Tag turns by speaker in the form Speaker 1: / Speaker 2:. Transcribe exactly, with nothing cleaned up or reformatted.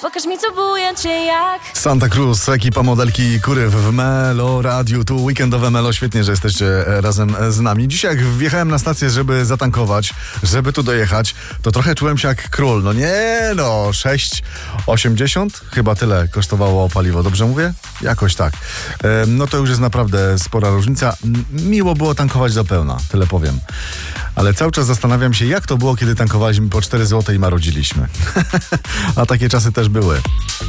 Speaker 1: Pokaż mi, co buja cię jak
Speaker 2: Santa Cruz, ekipa modelki Kury w Melo Radiu. Tu weekendowe Melo, świetnie, że jesteście razem z nami. Dzisiaj jak wjechałem na stację, żeby zatankować, żeby tu dojechać, to trochę czułem się jak król. No nie no, sześć osiemdziesiąt? Chyba tyle kosztowało paliwo. Dobrze mówię? Jakoś tak. E, no to już jest naprawdę spora różnica. M- miło było tankować do pełna, tyle powiem. Ale cały czas zastanawiam się, jak to było, kiedy tankowaliśmy po cztery złote i marudziliśmy. A takie czasy też były.